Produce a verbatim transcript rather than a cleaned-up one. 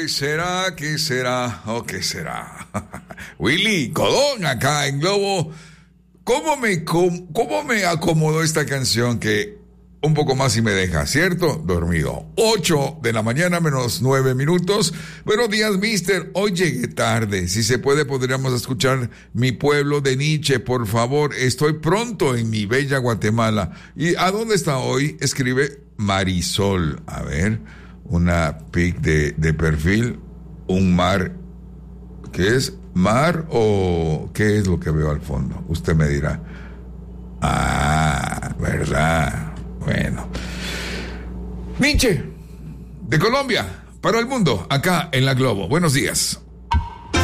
¿Qué será? ¿Qué será? ¿O qué será? Willy Colón acá en Globo. ¿Cómo me, cómo, cómo me acomodó esta canción que un poco más y me deja, ¿cierto? Dormido. Ocho de la mañana menos nueve minutos. Buenos días, mister. Hoy llegué tarde. Si se puede, podríamos escuchar Mi Pueblo de Nietzsche, por favor. Estoy pronto en mi bella Guatemala. ¿Y a dónde está hoy? Escribe Marisol. A ver, una pic de, de perfil. Un mar. ¿Qué es? ¿Mar o qué es lo que veo al fondo? Usted me dirá. Ah, ¿verdad? Bueno. Nietzsche, de Colombia, para el mundo, acá en la Globo. Buenos días.